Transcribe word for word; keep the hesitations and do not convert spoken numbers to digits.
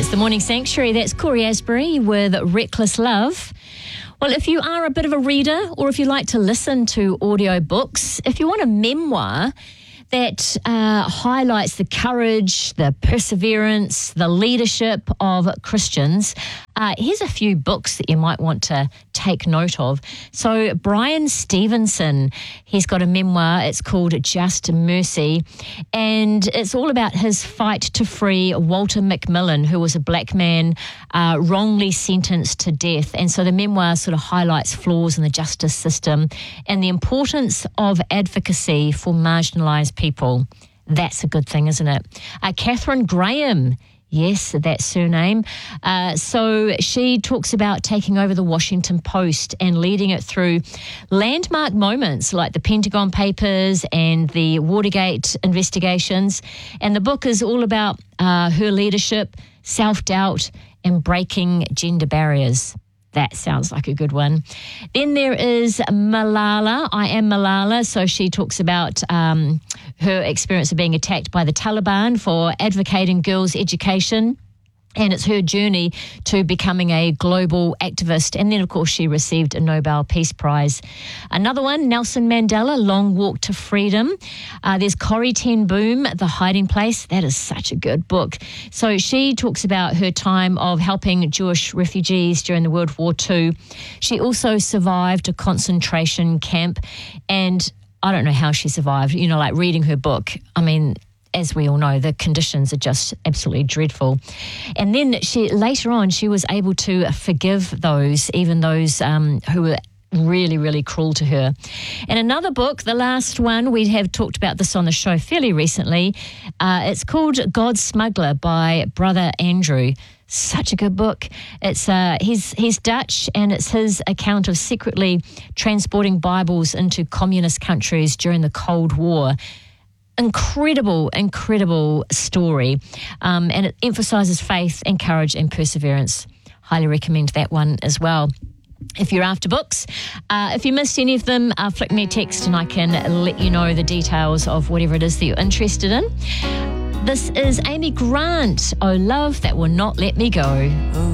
It's the Morning Sanctuary. That's Corey Asbury with Reckless Love. Well, if you are a bit of a reader or if you like to listen to audio books, if you want a memoir that uh, highlights the courage, the perseverance, the leadership of Christians, uh, here's a few books that you might want to take note of. So Brian Stevenson, he's got a memoir. It's called Just Mercy, and it's all about his fight to free Walter McMillan, who was a black man uh, wrongly sentenced to death. And so the memoir sort of highlights flaws in the justice system and the importance of advocacy for marginalised people. That's a good thing, isn't it? Uh, Catherine Graham, yes, that surname. Uh, so she talks about taking over the Washington Post and leading it through landmark moments like the Pentagon Papers and the Watergate investigations. And the book is all about uh, her leadership, self-doubt, and breaking gender barriers. That sounds like a good one. Then there is Malala. I am Malala. So she talks about um, her experience of being attacked by the Taliban for advocating girls' education. And it's her journey to becoming a global activist. And then, of course, she received a Nobel Peace Prize. Another one, Nelson Mandela, Long Walk to Freedom. Uh, there's Corrie ten Boom, The Hiding Place. That is such a good book. So she talks about her time of helping Jewish refugees during the World War Two. She also survived a concentration camp. And I don't know how she survived, you know, like reading her book. I mean, as we all know, the conditions are just absolutely dreadful. And then she later on, she was able to forgive those, even those um, who were really, really cruel to her. And another book, the last one, we have talked about this on the show fairly recently. Uh, it's called God's Smuggler by Brother Andrew. Such a good book. It's uh, he's he's Dutch, and it's his account of secretly transporting Bibles into communist countries during the Cold War. Incredible, incredible story. Um, and it emphasises faith and courage and perseverance. Highly recommend that one as well. If you're after books, uh, if you missed any of them, uh, flick me a text and I can let you know the details of whatever it is that you're interested in. This is Amy Grant, Oh Love That Will Not Let Me Go.